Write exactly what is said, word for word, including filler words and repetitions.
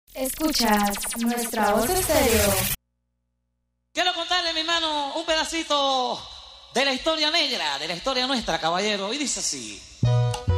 Escuchas Nuestra Voz Estéreo. Quiero contarle, mi hermano, un pedacito de la historia negra, de la historia nuestra, caballero. Y dice así.